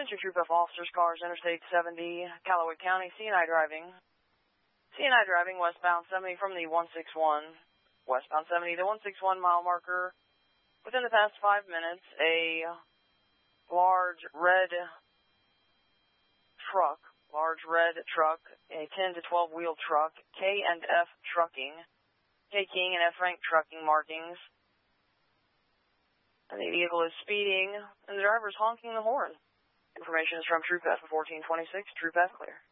Attention Troop F officers, cars, Interstate 70, Callaway County, CNI driving. CNI driving westbound 70 from the 161. Westbound 70 to 161 mile marker. Within the past 5 minutes, a large red truck, a 10 to 12 wheel truck, K&F Trucking, K King and F Rank Trucking markings. And the vehicle is speeding, and the driver is honking the horn. Information is from Troop F 1426, Troop F clear.